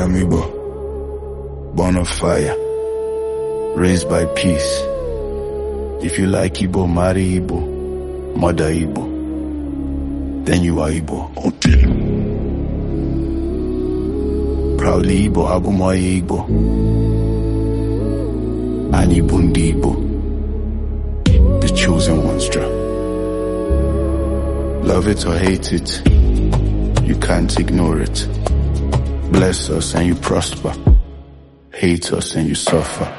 am Igbo, born of fire, raised by peace. If you like Igbo, marry Igbo, mother Igbo, then you are Igbo. Okay. Proudly Igbo, Abumoye Igbo, and Ibundi Igbo, the chosen ones. Love it or hate it, you can't ignore it. Bless us and you prosper, hate us and you suffer.